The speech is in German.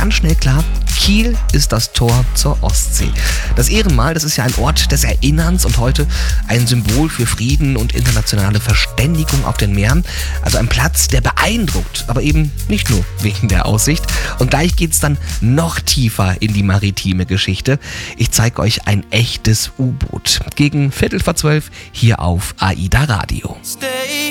ganz schnell klar, Kiel ist das Tor zur Ostsee. Das Ehrenmal, das ist ja ein Ort des Erinnerns und heute ein Symbol für Frieden und internationale Verständigung auf den Meeren. Also ein Platz, der beeindruckt, aber eben nicht nur wegen der Aussicht. Und gleich geht's dann noch tiefer in die maritime Geschichte. Ich zeige euch ein echtes U-Boot. Gegen 11:45 hier auf AIDA Radio. Stay